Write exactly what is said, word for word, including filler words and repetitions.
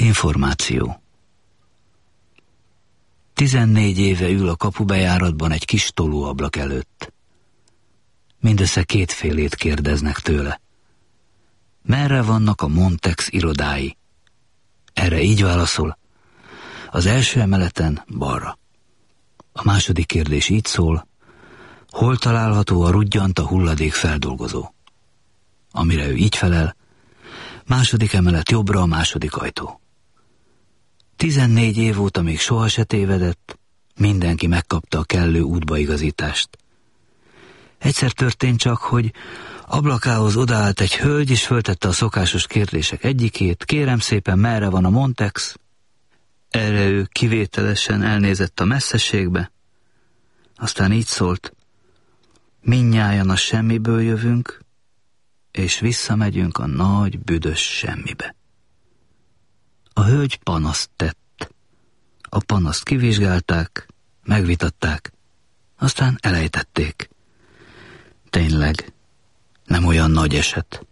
Információ. Tizennégy éve ül a kapubejáratban egy kis tolóablak előtt. Mindössze kétfélét kérdeznek tőle. Merre vannak a Montex irodái? Erre így válaszol: az első emeleten balra. A második kérdés így szól: hol található a Rudgyanta hulladékfeldolgozó? Amire ő így felel: második emelet jobbra, a második ajtó. Tizennégy év óta még soha se tévedett, mindenki megkapta a kellő útbaigazítást. Egyszer történt csak, hogy ablakához odaállt egy hölgy, és föltette a szokásos kérdések egyikét: kérem szépen, merre van a Montex? Erre ő kivételesen elnézett a messzeségbe, aztán így szólt: mindnyájan a semmiből jövünk, és visszamegyünk a nagy, büdös semmibe. A hölgy panaszt tett. A panaszt kivizsgálták, megvitatták, aztán elejtették. Tényleg, nem olyan nagy eset.